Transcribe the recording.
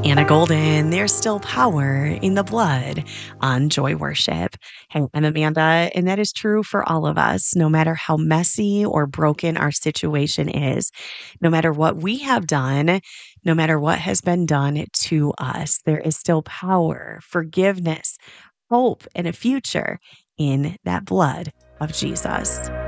Anna Golden, there's still power in the blood on Joy Worship. Hey, I'm Amanda, and that is true for all of us, no matter how messy or broken our situation is, no matter what we have done, no matter what has been done to us, there is still power, forgiveness, hope, and a future in that blood of Jesus.